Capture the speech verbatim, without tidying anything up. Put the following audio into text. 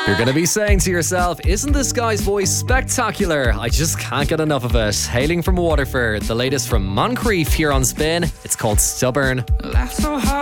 You're going to be saying to yourself, isn't this guy's voice spectacular? I just can't get enough of it. Hailing from Waterford, the latest from Moncrief here on Spin. It's called Stubborn. Laugh so hard.